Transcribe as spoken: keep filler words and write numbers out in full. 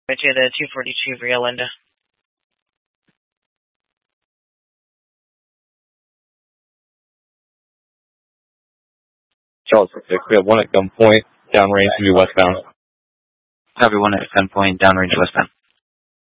Right to the two forty-two Rio Linda. Charles six, we have one at gunpoint, downrange to be westbound. Copy one at gunpoint, downrange westbound.